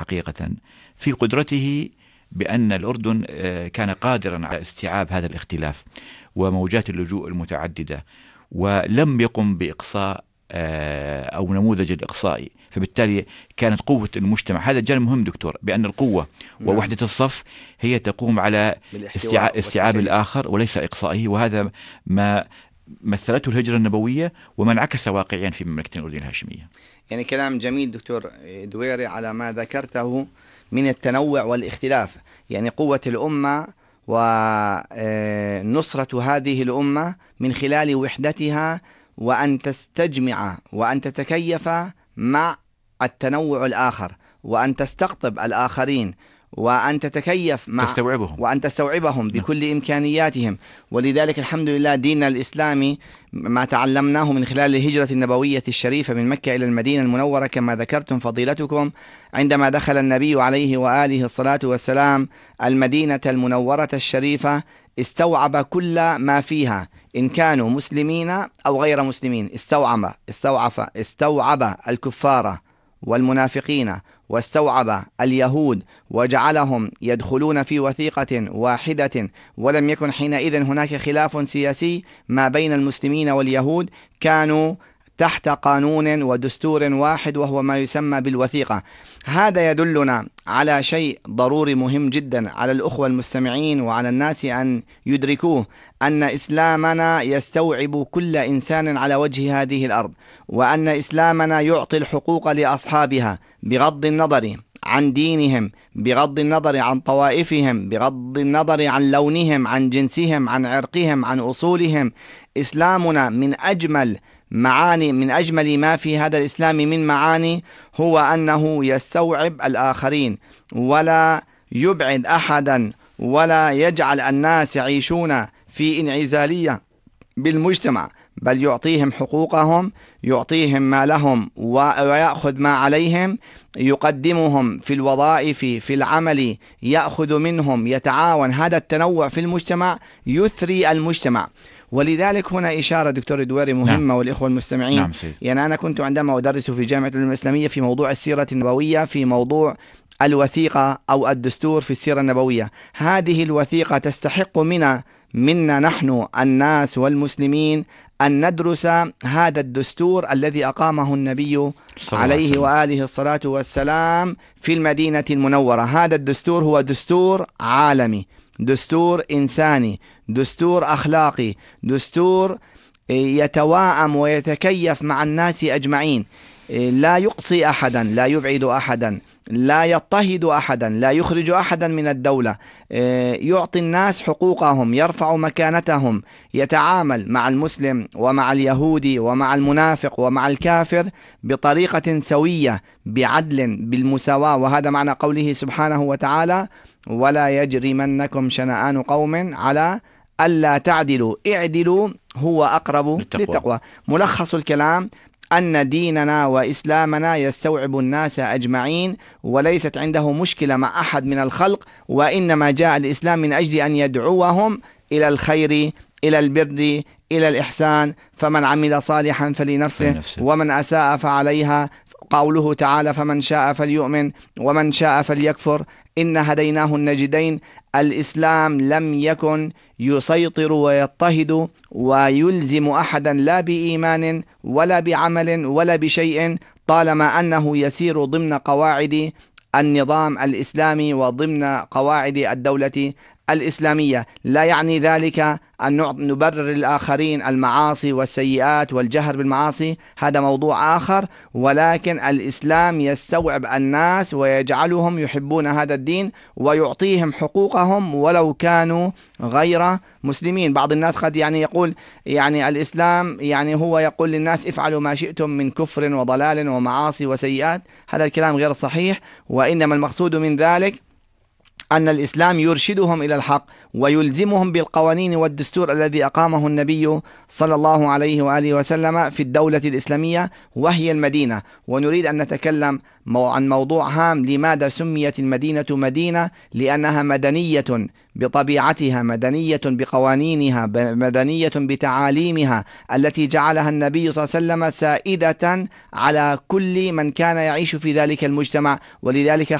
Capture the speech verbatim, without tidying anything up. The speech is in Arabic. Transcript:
حقيقة في قدرته بأن الأردن كان قادرا على استيعاب هذا الاختلاف وموجات اللجوء المتعددة، ولم يقم بإقصاء أو نموذج الإقصائي، فبالتالي كانت قوة المجتمع. هذا جانب مهم دكتور، بأن القوة ووحدة الصف هي تقوم على استيعاب الآخر وليس إقصائه، وهذا ما مثلته الهجرة النبوية وما انعكس واقعيا في مملكة الأردن الهاشمية. يعني كلام جميل دكتور دويري على ما ذكرته من التنوع والاختلاف، يعني قوة الأمة ونصرة هذه الأمة من خلال وحدتها، وأن تستجمع وأن تتكيف مع التنوع الآخر، وأن تستقطب الآخرين، وأن تتكيف مع تستوعبهم وأن تستوعبهم بكل إمكانياتهم. ولذلك الحمد لله ديننا الإسلامي ما تعلمناه من خلال الهجرة النبوية الشريفة من مكة إلى المدينة المنورة كما ذكرتم فضيلتكم، عندما دخل النبي عليه وآله الصلاة والسلام المدينة المنورة الشريفة استوعب كل ما فيها، إن كانوا مسلمين أو غير مسلمين. استوعب استوعب استوعب الكفار والمنافقين، واستوعب اليهود وجعلهم يدخلون في وثيقة واحدة، ولم يكن حينئذ هناك خلاف سياسي ما بين المسلمين واليهود، كانوا تحت قانون ودستور واحد وهو ما يسمى بالوثيقة. هذا يدلنا على شيء ضروري مهم جدا على الأخوة المستمعين وعلى الناس أن يدركوه، أن إسلامنا يستوعب كل إنسان على وجه هذه الأرض، وأن إسلامنا يعطي الحقوق لأصحابها بغض النظر عن دينهم، بغض النظر عن طوائفهم، بغض النظر عن لونهم، عن جنسهم، عن عرقهم، عن أصولهم. إسلامنا من أجمل معاني من أجمل ما في هذا الإسلام من معاني هو أنه يستوعب الآخرين، ولا يبعد أحدا، ولا يجعل الناس يعيشون في انعزالية بالمجتمع، بل يعطيهم حقوقهم، يعطيهم ما لهم ويأخذ ما عليهم، يقدمهم في الوظائف في العمل، يأخذ منهم، يتعاون. هذا التنوع في المجتمع يثري المجتمع. ولذلك هنا إشارة دكتور دويري مهمة. نعم. والإخوة المستمعين. نعم. يعني أنا كنت عندما أدرس في جامعة العلوم الإسلامية في موضوع السيرة النبوية، في موضوع الوثيقة أو الدستور في السيرة النبوية. هذه الوثيقة تستحق منا منا نحن الناس والمسلمين أن ندرس هذا الدستور الذي أقامه النبي عليه وآله الصلاة والسلام في المدينة المنورة. هذا الدستور هو دستور عالمي، دستور إنساني، دستور أخلاقي، دستور يتواءم ويتكيف مع الناس أجمعين، لا يقصي أحدا، لا يبعد أحدا، لا يضطهد أحدا، لا يخرج أحدا من الدولة، يعطي الناس حقوقهم، يرفع مكانتهم، يتعامل مع المسلم ومع اليهودي ومع المنافق ومع الكافر بطريقة سوية، بعدل، بالمساواة. وهذا معنى قوله سبحانه وتعالى: ولا يجرمنكم شنآن قوم على ألا تعدلوا اعدلوا هو أقرب للتقوى. للتقوى. ملخص الكلام أن ديننا وإسلامنا يستوعب الناس أجمعين، وليست عنده مشكلة مع أحد من الخلق، وإنما جاء الإسلام من أجل أن يدعوهم إلى الخير، إلى البر، إلى الإحسان. فمن عمل صالحا فلنفسه ومن أساء فعليها. قوله تعالى: فمن شاء فليؤمن ومن شاء فليكفر إن هديناه النجدين. الإسلام لم يكن يسيطر ويضطهد ويلزم أحدا لا بإيمان ولا بعمل ولا بشيء، طالما أنه يسير ضمن قواعد النظام الإسلامي وضمن قواعد الدولة الإسلامية. لا يعني ذلك أن نبرر الآخرين المعاصي والسيئات والجهر بالمعاصي، هذا موضوع آخر، ولكن الإسلام يستوعب الناس ويجعلهم يحبون هذا الدين ويعطيهم حقوقهم ولو كانوا غير مسلمين. بعض الناس قد يعني يقول يعني الإسلام يعني هو يقول للناس افعلوا ما شئتم من كفر وضلال ومعاصي وسيئات. هذا الكلام غير صحيح، وإنما المقصود من ذلك أن الإسلام يرشدهم إلى الحق ويلزمهم بالقوانين والدستور الذي أقامه النبي صلى الله عليه وآله وسلم في الدولة الإسلامية وهي المدينة. ونريد أن نتكلم عن موضوع هام: لماذا سميت المدينة مدينة؟ لأنها مدنية بطبيعتها، مدنية بقوانينها، مدنية بتعاليمها التي جعلها النبي صلى الله عليه وسلم سائدة على كل من كان يعيش في ذلك المجتمع. ولذلك